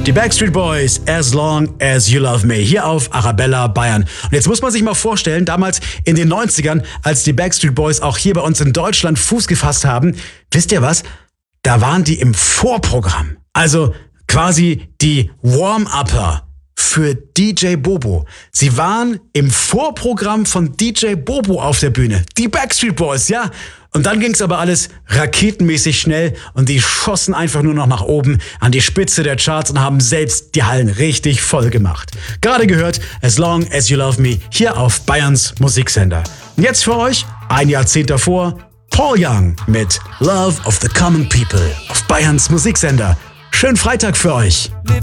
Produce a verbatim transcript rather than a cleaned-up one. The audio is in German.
Die Backstreet Boys, As Long As You Love Me, hier auf Arabella Bayern. Und jetzt muss man sich mal vorstellen, damals in den neunzigern, als die Backstreet Boys auch hier bei uns in Deutschland Fuß gefasst haben, wisst ihr was? Da waren die im Vorprogramm. Also quasi die Warm-Upper für D J Bobo. Sie waren im Vorprogramm von D J Bobo auf der Bühne. Die Backstreet Boys, ja? Und dann ging's aber alles raketenmäßig schnell und die schossen einfach nur noch nach oben an die Spitze der Charts und haben selbst die Hallen richtig voll gemacht. Gerade gehört As Long As You Love Me hier auf Bayerns Musiksender. Und jetzt für euch, ein Jahrzehnt davor, Paul Young mit Love of the Common People auf Bayerns Musiksender. Schönen Freitag für euch.